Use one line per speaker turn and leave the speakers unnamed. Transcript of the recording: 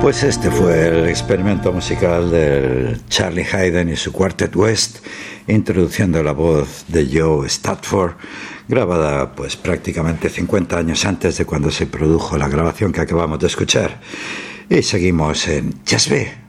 Pues este fue el experimento musical del Charlie Haydn y su Quartet West, introduciendo la voz de Joe Stafford, grabada pues prácticamente 50 años antes de cuando se produjo la grabación que acabamos de escuchar. Y seguimos en Jazz B.